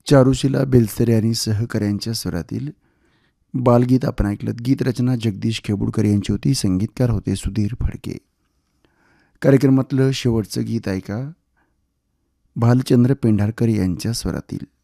चारुशिला बेलसरे आणि सहकाऱ्यांच्या स्वरातील बालगीत आपण ऐकलं. गीतरचना जगदीश खेबुडकर यांची होती. संगीतकार होते सुधीर फडके. कार्यक्रमातलं शेवटचं गीत ऐका भालचंद्र पेंढारकर यांच्या स्वरातील.